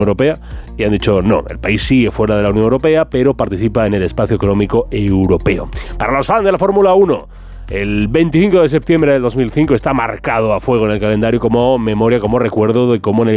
Europea y han dicho no, el país sigue fuera de la Unión Europea, pero participa en el espacio económico europeo. Para los fans de la Fórmula 1, el 25 de septiembre del 2005 está marcado a fuego en el calendario como memoria, como recuerdo de cómo en el